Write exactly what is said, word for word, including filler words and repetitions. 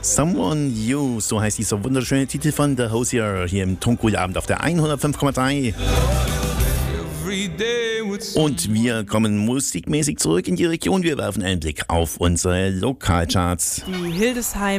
Someone You, so heißt dieser wunderschöne Titel von The Hozier hier im Tonkohlabend auf der hundertfünf Komma drei. Und wir kommen musikmäßig zurück in die Region. Wir werfen einen Blick auf unsere Lokalcharts. Die Hildesheim